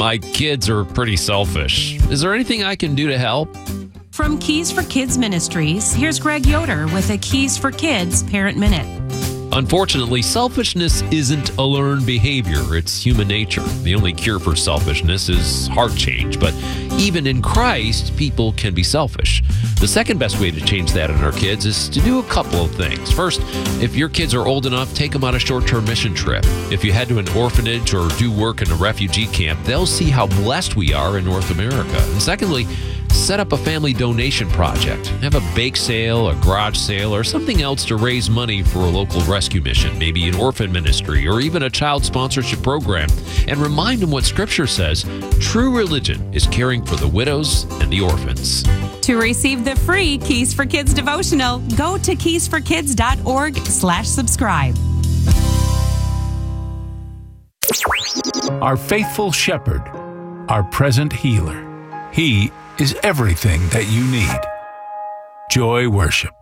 My kids are pretty selfish. Is there anything I can do to help? From Keys for Kids Ministries, here's Greg Yoder with a Keys for Kids Parent Minute. Unfortunately, selfishness isn't a learned behavior. It's human nature. The only cure for selfishness is heart change. But even in Christ, people can be selfish. The second best way to change that in our kids is to do a couple of things. First, if your kids are old enough, take them on a short-term mission trip. If you head to an orphanage or do work in a refugee camp, they'll see how blessed we are in North America. And secondly, set up a family donation project. Have a bake sale, a garage sale, or something else to raise money for a local rescue mission, maybe an orphan ministry, or even a child sponsorship program. And remind them what Scripture says, true religion is caring for the widows and the orphans. To receive the free Keys for Kids devotional, go to keysforkids.org/subscribe. Our faithful shepherd, our present healer. He is everything that you need. Joy Worship.